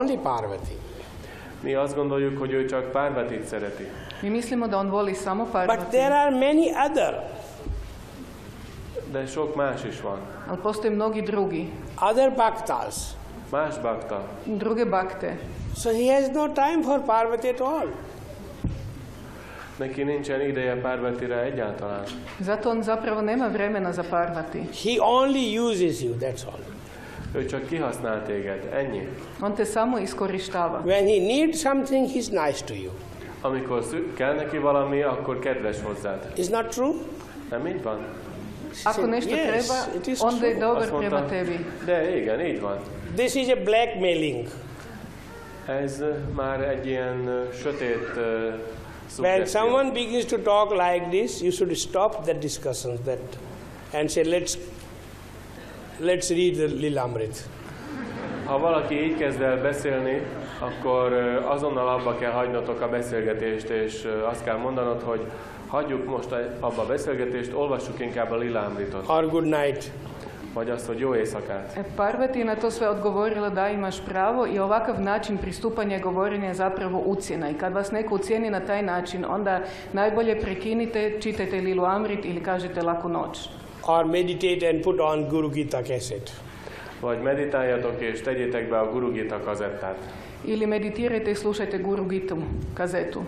only Parvati. Mi azt gondoljuk, hogy ő csak Parvatit szereti. Mi mislimo da on voli samo But Parvati. there are many other. De sok más is van. Ali postoje mnogi drugi. Other bhaktas. Más bakta. Druge bakte. So he has no time for Parvati at all. Neki nincsen ideje Parvatira egyáltalán. Zato on zapravo nema vremena za Parvati. He only uses you, that's all. Ő csak kihasznál téged, ennyi. On te samo iskorištava. When he needs something, he's nice to you. Amikor kell neki valami, akkor kedves hozzád. Is not true? Nem így van? Ako nešto Yes, treba, it is onda je true. dobar Azt mondta, prema tebi. de igen, így van. This is a blackmailing. Ez már egy ilyen sötét When szuggesztió. someone begins to talk like this, you should stop the discussions and say, let's read the Lilamrit. Ha valaki így kezd el beszélni, akkor azonnal abba kell hagynotok a beszélgetést, és azt kell mondanod, hogy hagyjuk most abba a beszélgetést, olvassuk inkább a Lilamritot. Or good night. Vagy azt, hogy jó éjszakát. Parvati je na to sve odgovorila da imaš pravo i ovakav način pristupanja i govorenja je zapravo ucjena. I kad vas neko ucijeni na taj način, onda najbolje prekinite, čitajte Lilu Amrit ili kažete laku noć. Or meditate and put on Guru Gita cassette. Vagy meditáljatok és tegyétek be a Guru Gita kazettát. Ili meditirajte i slušajte Guru Gitu kazetu.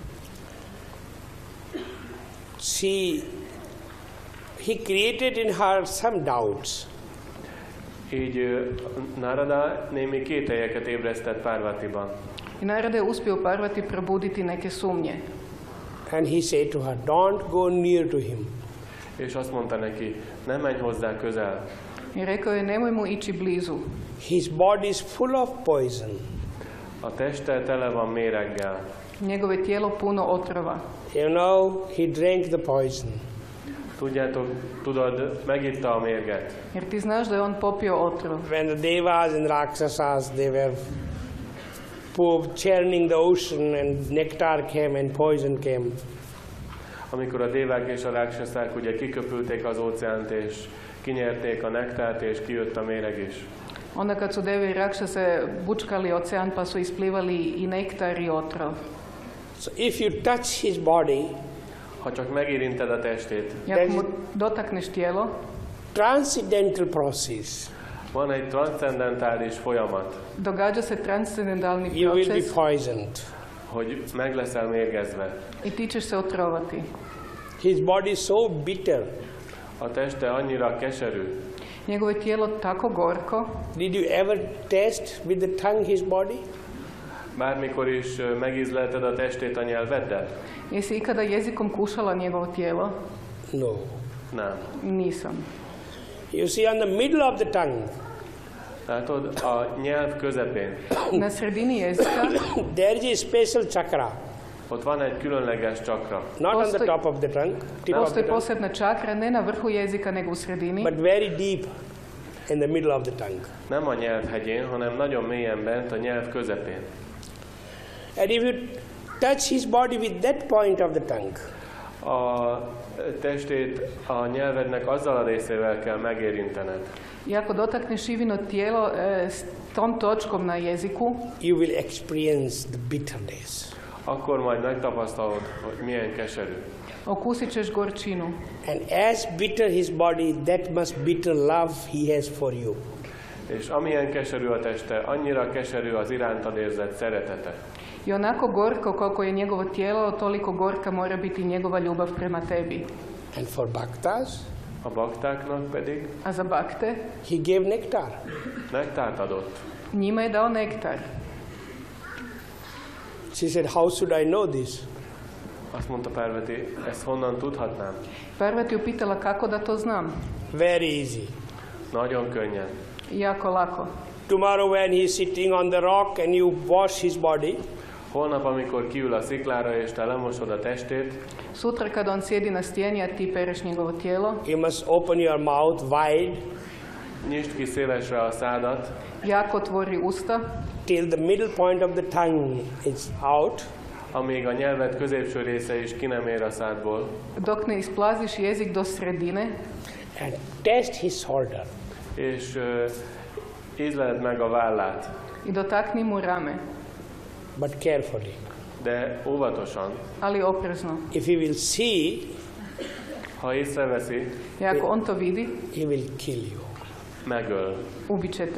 He created in her some doubts. Így Narada némi kételyeket ébresztett Parvatiban. I Narada je uspio Parvati probuditi neke sumnje. And he said to her, don't go near to him. És azt mondta neki, ne menj hozzá közel. I rekao je nemoj mu ići blizu. His body is full of poison. A teste tele van méreggel. Njegovo je tijelo puno otrova. You know, he drank the poison. Tudod, megitta a mérget. Jer ti znaš da je on popio otrov. When the devas and rakshasas, they were churning the ocean and nectar came and poison came. Amikor a dévák és a ráksaszák ugye kiköpülték az óceánt és kinyerték a nektárt és kijött a méreg is. Onda kad su devi i rakšase bučkali ocean pa su isplivali i nektar i otrov. So if you touch his body, ha csak megérinted a testét, I ako mu dotakneš tijelo, transcendental process. Van egy transzcendentális folyamat. Događa se transcendentalni You will be proces. poisoned. Hogy meg leszel mérgezve. I ti ćeš se otrovati. His body is so bitter. A teste annyira keserű. Njegovo je tijelo tako gorko. Did you ever taste with the tongue his body? Bármikor is megízlelted a testét a nyelveddel? Jesi ikada jezikom kušala njegovo tijelo? No. Nem. Nisam. You see, on the middle of the tongue, látod, a nyelv közepén. Na sredini jezika there is a special chakra. Ott van egy különleges csakra. Not on the top of the tongue. Postoji posebna čakra, ne na vrhu jezika, nego u sredini. But very deep in the middle of the tongue. Nem a nyelvhegyén, hanem nagyon mélyen bent a nyelv közepén. And if you touch his body with that point of the tongue, a testét a nyelvednek azzal a részével kell megérintened. I ako dotakneš Ivino tijelo s tom točkom na jeziku, you will experience the bitterness. Akkor majd megtapasztalod, hogy milyen keserű. okusit ćeš gorčinu. And as bitter his body, that much bitter love he has for you. És amilyen keserű a teste, annyira keserű az irántad érzett szeretete. I onako gorko koliko je njegovo tijelo, toliko gorka mora biti njegova ljubav prema tebi. And for bhaktas, a baktáknak pedig a za bakte, he gave nectar. Nektárt adott. Njima je dao nektar. She said, how should I know this? Azt mondta Parvati, ezt honnan tudhatnám? Parvati upitala kako da to znam. Very easy. Nagyon könnyen. Jako lako. Tomorrow when he is sitting on the rock and you wash his body, holnap, amikor kiül a sziklára és te lemosod a testét, sutra kad on sjedi na stijeni, a ti pereš njegovo tijelo, you must open your mouth wide, nyisd ki szélesre a szádat, jako otvori usta, till the middle point of the tongue is out, amíg a nyelved középső része is ki nem ér a szádból, dok ne isplaziš jezik do sredine, and test his shoulder. És ízleld meg a vállát. I dotakni mu rame, but carefully. De óvatosan. ali oprezno. If he will see, Ha észreveszi, I ako on to vidi, he will kill you. megöl. ubit ćete.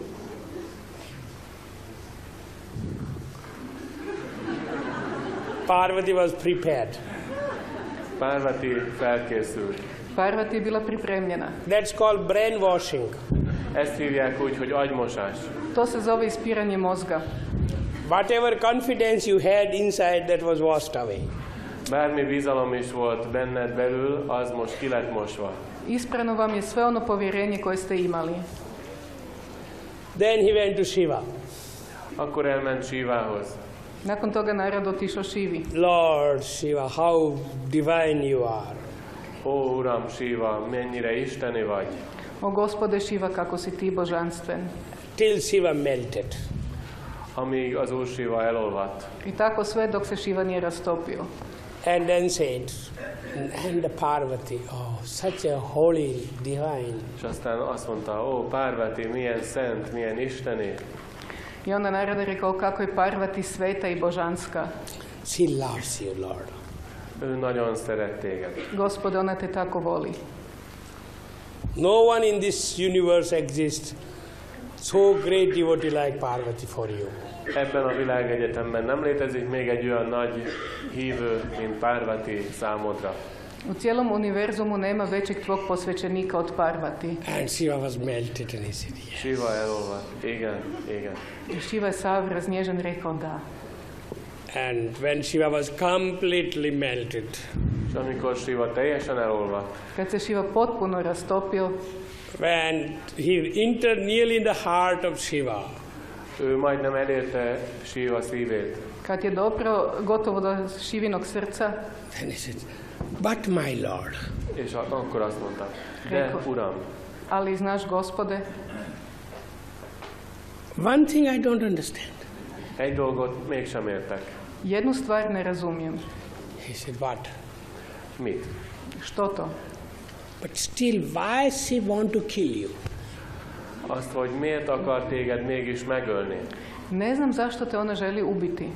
Parvati was prepared. Párvati felkészült. Parvati je bila pripremljena. That's called brainwashing. Ezt hívják úgy, hogy agymosás. To se zove ispiranje mozga. Whatever confidence you had inside, that was washed away. Bármi bizalom is volt benned belül, az most ki lett mosva. Isprano vam je sve ono povjerenje koje ste imali. Then he went to Shiva. Akkor elment Sivához. Nakon toga narod otišao Šivi. Lord Shiva, how divine you are. Ó, Uram, Siva, mennyire isteni vagy. O Gospode Šiva, kako si ti božanstven. Till Shiva melted. Amíg az Úr Siva elolvadt. I tako sve dok se Šiva nije rastopio. And then said, and the Parvati, oh, such a holy, divine. És aztán azt mondta, ó, Párvati, milyen szent, milyen isteni. I onda narod je rekao kako je Parvati sveta i božanska. She loves you, Lord. Ő nagyon szeret téged. Gospode, ona te tako voli. No one in this universe exists so great devotee like Parvati for you. Ebben a világegyetemben nem létezik még egy olyan nagy hívő, mint Párvati számodra. U cijelom univerzumu nema većeg tvog posvećenika od Parvati. And Shiva was melted and he said, yes. Siva elolvadt. Igen, igen. I Šiva je sav raznježen rekao da. And when Shiva was completely melted, És amikor Siva teljesen elolvadt, Kad se Šiva potpuno rastopio, when he entered nearly in the heart of Shiva, ő majdnem elérte Siva szívét. kad je dopro gotovo do Šivinog srca, then he said, but my Lord, És akkor azt mondta, de Uram, ali znaš Gospode, one thing I don't understand. egy dolgot mégsem értek. jednu stvar ne razumijem. He said, what? Mit? Što to? But still, why she want to kill you? Azt, hogy miért akar téged mégis megölni. Ne znam zašto te ona želi ubiti.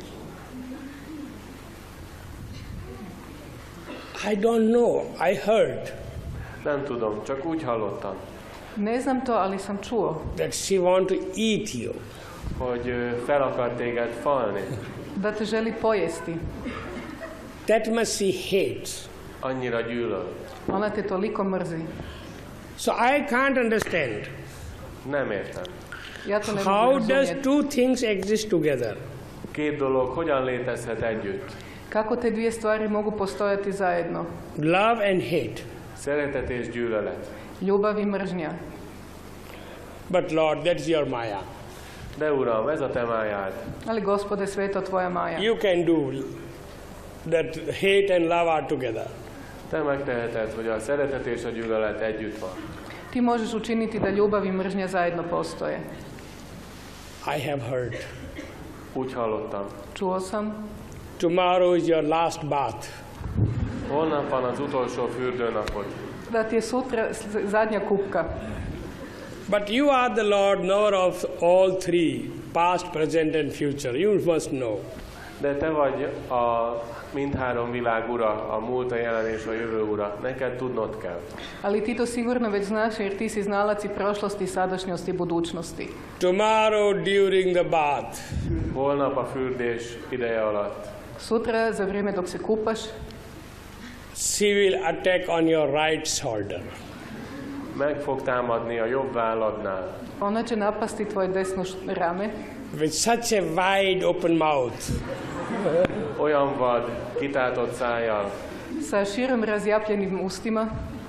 I don't know. I heard Nem tudom, csak úgy hallottam, Ne znam to, ali sam čuo that she want to eat you. hogy fel akar téged falni. da te želi pojesti. That much she hates. Annyira gyűlöl. Ona te toliko mrzi. So I can't understand. Nem értem. Ja to ne mogu How does razumjeti. two things exist together? Két dolog hogyan létezhet együtt? Kako te dvije stvari mogu postojati zajedno? Love and hate. Szeretet és gyűlölet. Ljubav i mržnja. But Lord, that's your Maya. De Uram, ez a te májád. Ali Gospode, sve je to tvoja maja. You can do that. Hate and love are together. Te megteheted, hogy a szeretet és a gyűlölet együtt van. Ti možeš učiniti da ljubav i mržnja zajedno postoje. I have heard. Úgy hallottam. Čuo sam. Tomorrow is your last bath. Holnap van az utolsó fürdőnapod. Da ti je sutra zadnja kupka. But you are the Lord, knower of all three, past, present and future. You must know. De te vagy a mindhárom világ ura, a múlt, a jelen és a jövő ura. Neked tudnod kell. Ali ti to sigurno već znaš jer ti si znalac i prošlosti, sadašnjosti i budućnosti. Tomorrow during the bath, Holnap a fürdés ideje alatt. Sutra, za vrijeme dok se kupaš, she will attack on your right shoulder. Meg fog támadni a jobb válladnál. ona će napasti tvoje desno rame With such a wide open mouth. Olyan vad, kitátott szájjal, sa širom razjapljenim ustima,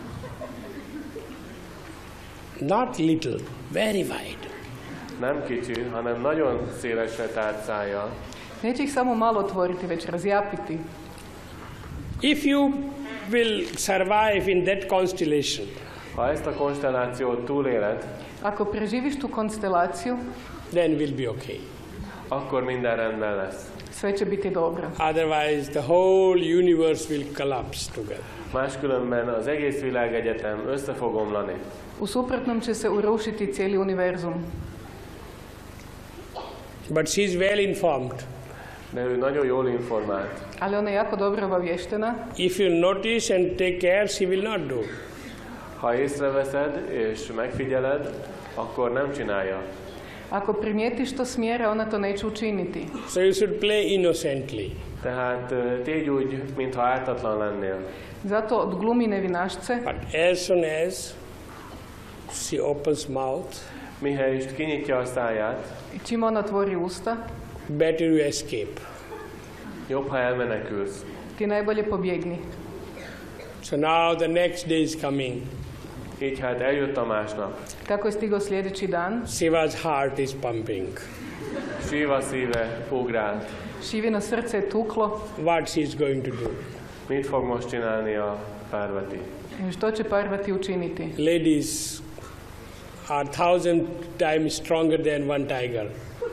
Not little, very wide. nem kicsi, hanem nagyon szélesre tárt szájjal. neće ih samo malo otvoriti, već razjapiti. If you will survive in that constellation, Ha ezt a konstellációt túléled, Ako preživiš tu konstelaciju, then we'll be okay. akkor minden rendben lesz. sve će biti dobro. Otherwise, the whole universe will collapse together. Máskülönben az egész világegyetem össze fog omlani. U suprotnom će se urušiti cijeli univerzum. But she's well informed. De ő nagyon jól informált. Ali ona je jako dobro obavještena. If you notice and take care, she will not do. Ha észreveszed és megfigyeled, akkor nem csinálja. Ako primijetiš to smjera, ona to neće učiniti. So you should play innocently. Tehát tégy úgy, mintha ártatlan lennél. Zato odglumi nevinašce, But as soon as she opens mouth, Mihelyest kinyitja a száját, i čim ona otvori usta, better you escape. jobb, ha elmenekülsz. ti najbolje pobjegni. So now the next day is coming. Így hát eljött a másnap. Tako je stigao sljedeći dan. Shiva's heart is pumping. Shiva szíve ugrált. Šivino srce je tuklo. What she is going to do? Mit fog most csinálni a Parvati? Što će Parvati učiniti? Ladies are 1,000 times stronger than one tiger.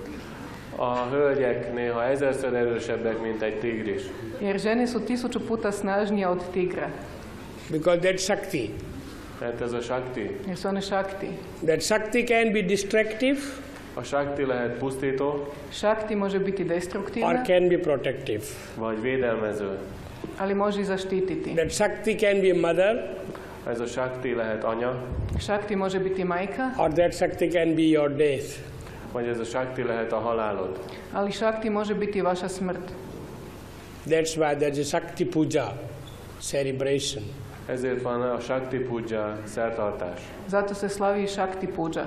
A hölgyek néha 1000-szer erősebbek, mint egy tigris. Jer žene su 1000 puta snažnije od tigra. Because that's Shakti. Tehát ez a Shakti. Jer su one Shakti. That Shakti can be destructive A Shakti lehet pusztító, Shakti može biti or destruktivna, can be protective. vagy védelmező. ali može i zaštititi. That Shakti can be mother Ez a Shakti lehet anya, Shakti može biti majka, or that Shakti can be your death. vagy ez a Shakti lehet a halálod. ali Shakti može biti vaša smrt. That's why there's a Shakti Puja celebration. Ezért van a Shakti Puja szertartás. Zato se slavi i Shakti puja.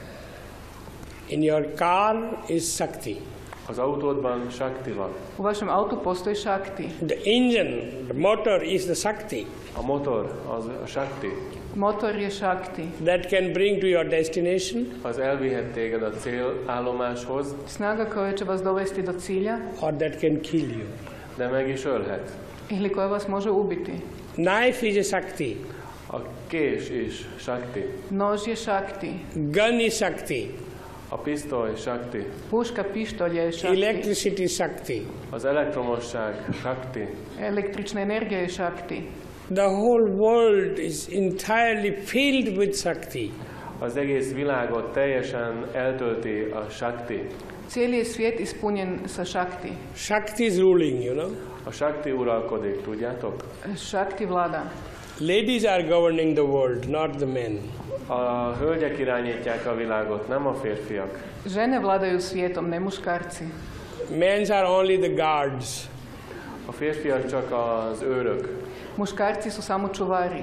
In your car is Shakti. Az autódban Shakti van. U vašem autu postoji Shakti. The engine, the motor is the Shakti A motor az a Shakti. Motor je Shakti. that can bring to your destination Az elvihet téged a célállomáshoz, Snaga koja će vas dovesti do cilja or that can kill you. de meg is ölhet. ili koja vas može ubiti. Knife is a Shakti. A kés is Shakti. Nož je Shakti. Gun is Shakti. A pisztoly Shakti. Puška, pištolj je Shakti. Electricity is Shakti. Az elektromosság Shakti. Električna energija je Shakti. The whole world is entirely filled with Shakti. Az egész világot teljesen eltölti a Shakti. Cijeli je svijet ispunjen sa Shakti. Shakti is ruling, you know. A Shakti uralkodik, tudjátok? Shakti vlada. Ladies are governing the world, not the men. A hölgyek irányítják a világot, nem a férfiak. Žene vladaju svijetom, ne muškarci. Men are only the guards. A férfiak csak az őrök. Muškarci su samo čuvari.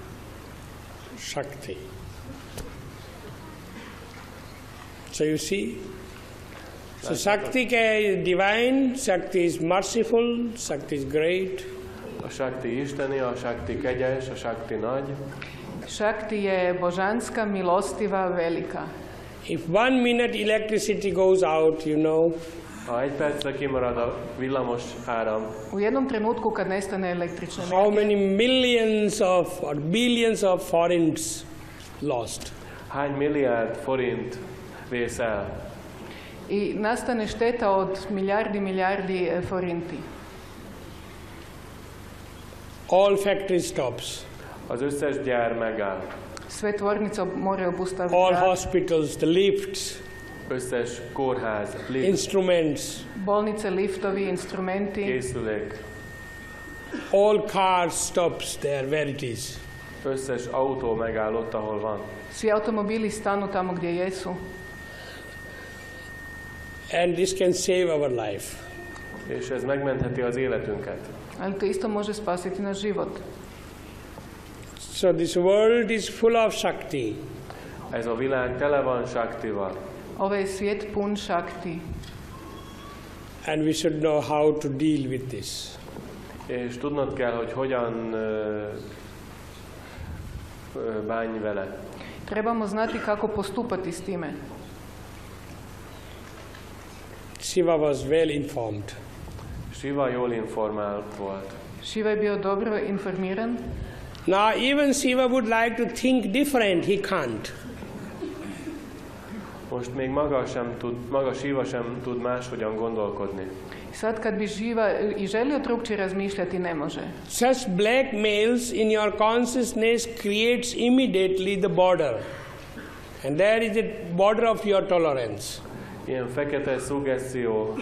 Shakti. So you see? So Shakti is divine, Shakti is merciful, Shakti is great. A Shakti isteni, a Shakti kegyes, a Shakti nagy. Shakti je božanska, milostiva, velika. If 1 minute electricity goes out, you know, Ha egy percre kimarad a villamos áram, U jednom trenutku kad nestane električna how energija, many millions of or billions of forints lost? hány milliárd forint vész el? i nastane šteta od milijardi forinti. All factory stops, Az összes gyár megáll. Sve tvornice moraju obustaviti all rad. hospitals, the lifts, Összes kórház, lift, instruments, Bolnice, liftovi, instrumenti, készülék, all cars stops there where it is. összes autó megáll ott, ahol van. svi automobili stanu tamo gdje jesu. And this can save our life. És ez megmentheti az életünket. Ali to isto može spasiti naš život. So this world is full of Shakti. Ez a világ tele van Shaktival. Ovaj svijet pun Shakti. And we should know how to deal with this. És tudnod kell, hogy hogyan bánj vele. Trebamo znati kako postupati s time. Shiva was well informed. Shiva jól informált volt. Shiva je bio dobro informiran. Now even Shiva would like to think different, he can't. Most még maga Shiva sem tud máshogyan gondolkodni. Sad kad bi Shiva i želio drukčije razmišljati, ne može. Such blackmails in your consciousness creates immediately the border. And there is the border of your tolerance. ilyen fekete szuggesztió